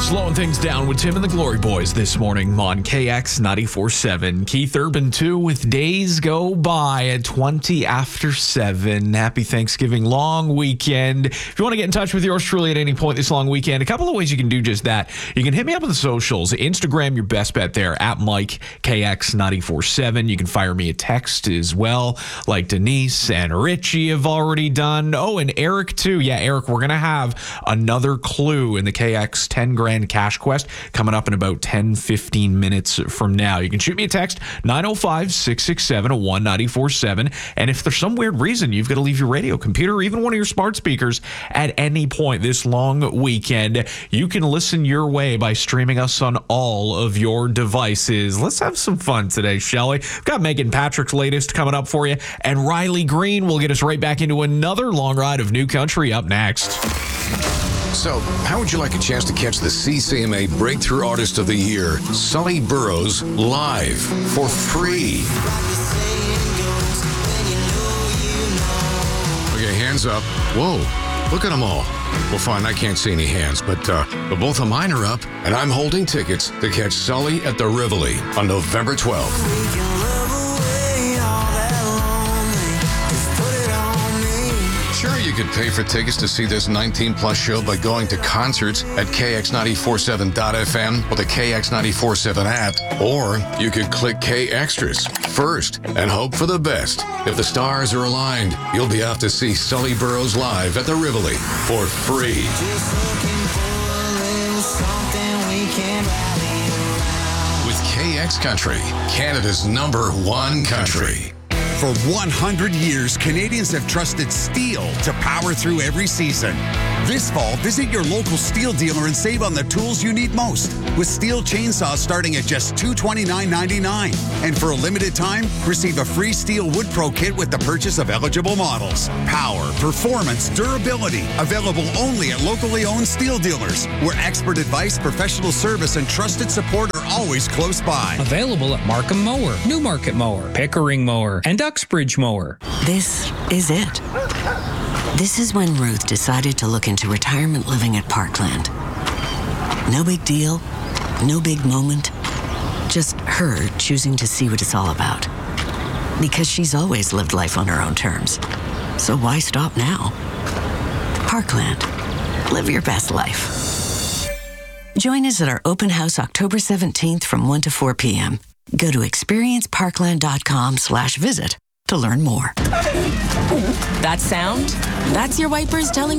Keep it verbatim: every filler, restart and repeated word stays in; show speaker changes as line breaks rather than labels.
Slowing things down with Tim and the Glory Boys this morning on K X ninety-four point seven. Keith Urban, too, with Days Go By at twenty after seven. Happy Thanksgiving long weekend. If you want to get in touch with yours truly at any point this long weekend, a couple of ways you can do just that. You can hit me up on the socials. Instagram, your best bet there, at Mike K X ninety-four point seven. You can fire me a text as well, like Denise and Richie have already done. Oh, and Eric, too. Yeah, Eric, we're going to have another clue in the K X ten grand cash quest coming up in about ten, fifteen minutes from now. You can shoot me a text, nine oh five, six six seven, one nine four seven. And if there's some weird reason you've got to leave your radio, computer, or even one of your smart speakers at any point this long weekend, you can listen your way by streaming us on all of your devices. Let's have some fun today, shall we? We've got Megan Patrick's latest coming up for you, and Riley Green will get us right back into another long ride of new country up next.
So, how would you like a chance to catch the C C M A Breakthrough Artist of the Year, Sully Burrows, live for free? Okay, hands up. Whoa, look at them all. Well, fine, I can't see any hands, but, uh, but both of mine are up, and I'm holding tickets to catch Sully at the Rivoli on November twelfth. Sure, you could pay for tickets to see this nineteen plus show by going to concerts at K X nine four seven dot f m or the K X nine four seven app, or you could click K Extras first and hope for the best. If the stars are aligned, you'll be out to see Sully Burrows live at the Rivoli for free. With K X Country, Canada's number one country.
For one hundred years, Canadians have trusted steel to power through every season. This fall, visit your local steel dealer and save on the tools you need most, with steel chainsaws starting at just two hundred twenty-nine ninety-nine. And for a limited time, receive a free Steel Wood Pro kit with the purchase of eligible models. Power, performance, durability, available only at locally owned steel dealers, where expert advice, professional service, and trusted support are always close by.
Available at Markham Mower, Newmarket Mower, Pickering Mower, and Uxbridge Mower.
This is it. This is when Ruth decided to look into retirement living at Parkland. No big deal, no big moment, just her choosing to see what it's all about. Because she's always lived life on her own terms. So why stop now? Parkland. Live your best life. Join us at our open house October seventeenth from one to four p.m. Go to experienceparkland.com slash visit to learn more.
That sound? That's your wipers telling